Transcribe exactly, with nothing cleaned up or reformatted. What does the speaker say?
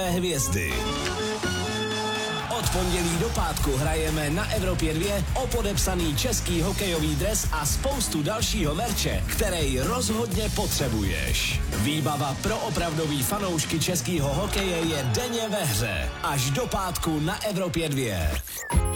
hvězdy. Od pondělí do pátku hrajeme na Evropě dva o podepsaný český hokejový dres a spoustu dalšího merče, který rozhodně potřebuješ. Výbava pro opravdový fanoušky českého hokeje je denně ve hře. Až do pátku na Evropě dva.